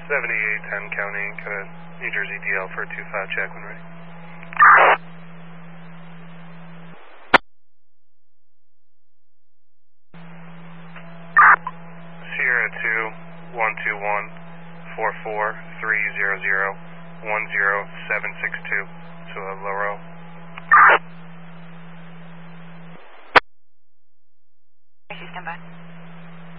7810 County, kind of New Jersey DL for a 2-5 check when ready. Sierra 2, 121, 44300, 10762, so a lower